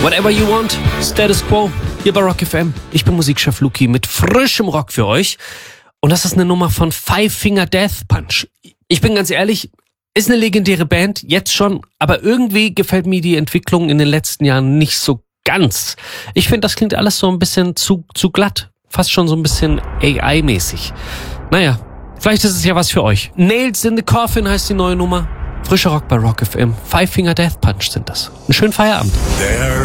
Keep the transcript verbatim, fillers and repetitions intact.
Whatever You Want, Status Quo, hier bei Rock F M. Ich bin Musikchef Luki mit frischem Rock für euch. Und das ist eine Nummer von Five Finger Death Punch. Ich bin ganz ehrlich, ist eine legendäre Band, jetzt schon, aber irgendwie gefällt mir die Entwicklung in den letzten Jahren nicht so ganz. Ich finde, das klingt alles so ein bisschen zu, zu glatt, fast schon so ein bisschen A I-mäßig. Naja, vielleicht ist es ja was für euch. Nails in the Coffin heißt die neue Nummer. Frischer Rock bei Rock F M. Five Finger Death Punch sind das. Einen schönen Feierabend. Der